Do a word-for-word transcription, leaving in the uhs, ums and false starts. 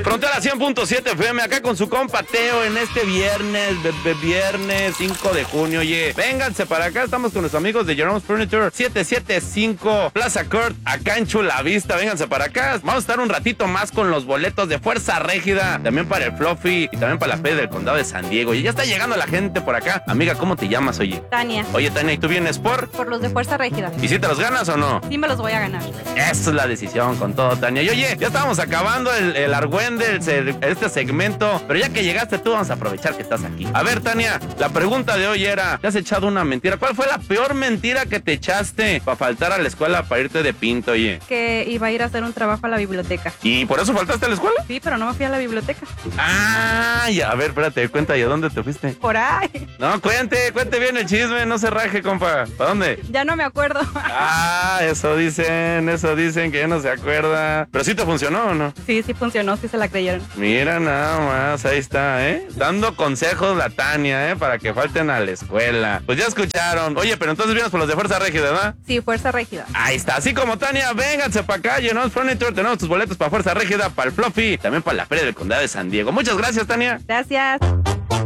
Frontera cien punto siete F M, acá con su compa Teo en este viernes, be, be, viernes cinco de junio. Oye, vénganse para acá, estamos con los amigos de Jerome's Furniture, setecientos setenta y cinco Plaza Court, acá en Chula Vista. Vénganse para acá, vamos a estar un ratito más con los boletos de Fuerza Régida, también para el Fluffy y también para la Feria del Condado de San Diego. Y ya está llegando la gente por acá. Amiga, ¿cómo te llamas, oye? Tania. Oye, Tania, ¿y tú vienes por? Por los de Fuerza Régida. ¿Y si te los ganas o no? Sí me los voy a ganar. Esa es la decisión con todo, Tania. Y oye, ya estábamos acabando el, el argüende, el, este segmento, pero ya que llegaste tú, vamos a aprovechar que estás aquí. A ver, Tania, la pregunta de hoy era, ¿te has echado una mentira? ¿Cuál fue la peor mentira que te echaste para faltar a la escuela, para irte de pinto, oye? Que iba a ir a hacer un trabajo a la biblioteca. ¿Y por eso faltaste a la escuela? Sí, pero no me fui a la biblioteca. Ah, ya, a ver, espérate, cuenta, ¿y a dónde te fuiste? Por ahí. No, cuente, cuente bien el chisme, no se raje, compa. ¿Para dónde? Ya no me acuerdo. Ah, eso dicen, eso dicen que ya no se acuerda. ¿Pero sí te funcionó o no? Sí, sí funcionó, sí se la creyeron. Mira nada más, ahí está, ¿eh? Dando consejos la Tania, ¿eh? Para que falten a la escuela. Pues ya escucharon. Oye, pero entonces vienes por los de Fuerza Régida, ¿verdad? Sí, Fuerza Régida. Ahí está, así como Tania, vénganse para acá, Jerome's Furniture, tenemos tus boletos para Fuerza Régida, para el Fluffy, también para la Feria del Condado de San Diego. Muchas gracias, Tania. Gracias.